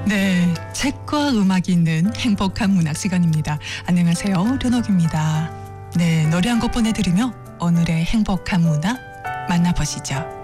네, 책과 음악이 있는 행복한 문학 시간입니다. 안녕하세요, 류녹입니다. 네, 노래 한 곡 보내드리며 오늘의 행복한 문학 만나보시죠.